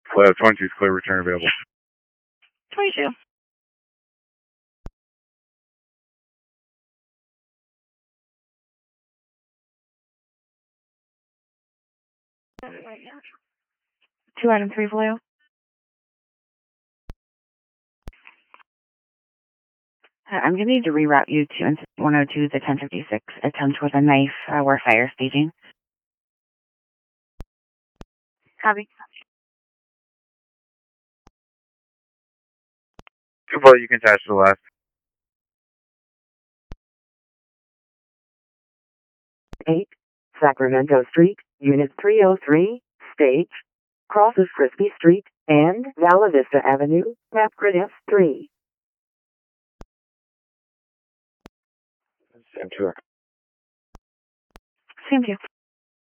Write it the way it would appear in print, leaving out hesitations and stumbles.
22 is clear, return available. 22. Two item 3 Vallejo. I'm going to need to reroute you to Incident 102, the 1056 attempt with a knife where fire staging. Copy. Well, you can attach to the last. 8, Sacramento Street, Unit 303, stage, crosses Frisbee Street and Vala Vista Avenue, map grid F3. Sam 2. Same to you.